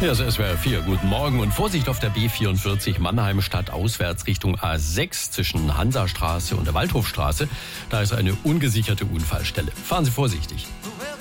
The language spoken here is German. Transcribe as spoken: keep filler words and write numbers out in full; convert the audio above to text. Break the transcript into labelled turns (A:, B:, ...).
A: Hier ist S W R vier. Guten Morgen und Vorsicht auf der B vierundvierzig Mannheim stadtauswärts Richtung A sechs zwischen Hansastraße und der Waldhofstraße. Da ist eine ungesicherte Unfallstelle. Fahren Sie vorsichtig.